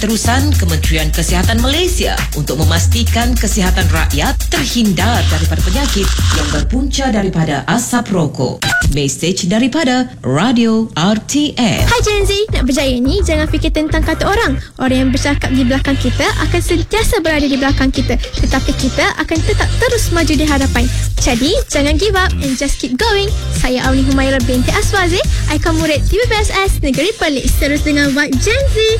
terusan Kementerian Kesihatan Malaysia untuk memastikan kesihatan rakyat terhindar daripada penyakit yang berpunca daripada asap rokok. Mesej daripada Radio RTM. Hai Gen Z, nak berjaya ni jangan fikir tentang kata orang. Orang yang bercakap di belakang kita akan sentiasa berada di belakang kita, tetapi kita akan tetap terus maju di hadapan. Jadi, jangan give up and just keep going. Saya Auni Humaira binti Aswazi, ikon murid TVBSS Negeri Perlis. Terus dengan Vibe Gen Z.